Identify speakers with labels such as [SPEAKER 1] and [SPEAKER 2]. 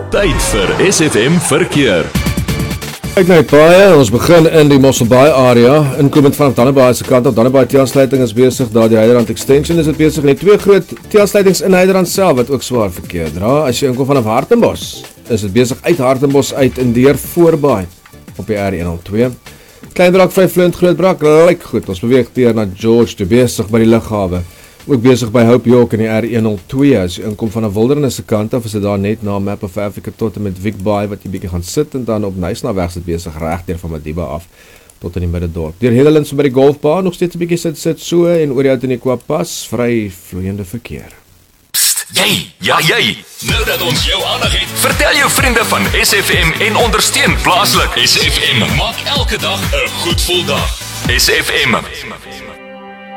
[SPEAKER 1] Tyd vir SFM Verkeer.
[SPEAKER 2] Kyk na die paaie, ons begin in die Mosselbaai area, inkomend vanaf Dannebaai se kant op. Dannebaai teelsluiting is besig, daar die Heiderand Extension is dit besig, en die twee groot teelsluitings in Heiderand self wat ook swaar verkeer dra. As jy inkom vanaf Hartenbos, is dit besig uit Hartenbos uit en deur Voorbaai op die R102. Kleinbrak, Vryflint, Grootbrak, lyk goed. Ons beweeg deur na George toe, besig by die lughawe. Ook besig by Hope York in die R102. As jy inkom van 'n Wildernis se kant af, is dit daar net na Map of Africa tot en met Wikbaai wat jy bietjie gaan sit, en dan op Nysnaweg sit besig reg deur van Madiba af tot in die middedorp. Deur Hedelands by die golfbaan nog steeds 'n bietjie sit so, en oor die Outeniqua pas vry vloeiende verkeer.
[SPEAKER 1] Psst, jy. Nou dat ons jou aandag het, vertel jou vriende van SFM en ondersteun plaaslik. SFM maak elke dag 'n goed gevoel dag. SFM.